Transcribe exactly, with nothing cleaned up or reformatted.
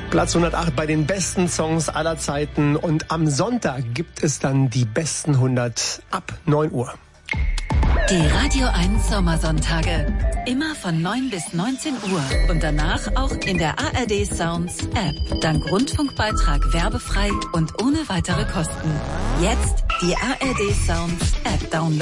Platz hundertacht bei den besten Songs aller Zeiten. Und am Sonntag gibt es dann die besten hundert ab neun Uhr. Die Radio eins Sommersonntage. Immer von neun bis neunzehn Uhr. Und danach auch in der A R D Sounds App. Dank Rundfunkbeitrag werbefrei und ohne weitere Kosten. Jetzt die A R D Sounds App downloaden.